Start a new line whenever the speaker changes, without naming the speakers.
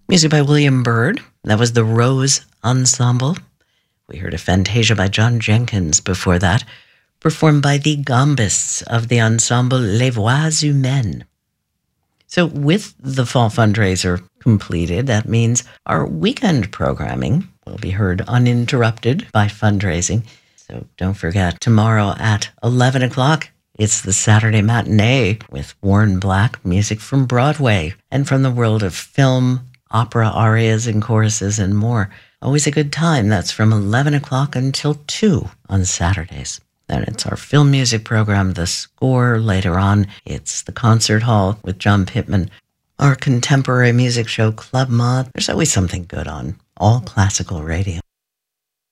Music by William Byrd. That was the Rose Ensemble. We heard a Fantasia by John Jenkins before that, performed by the gambists of the ensemble Les Voix Humaines. So with the fall fundraiser completed, that means our weekend programming will be heard uninterrupted by fundraising. So don't forget, tomorrow at 11 o'clock, it's the Saturday matinee with Warren Black, music from Broadway and from the world of film, opera arias and choruses and more. Always a good time. That's from 11 o'clock until 2 on Saturdays. Then it's our film music program, The Score. Later on, it's the concert hall with John Pittman. Our contemporary music show, Club Mod. There's always something good on All Classical Radio.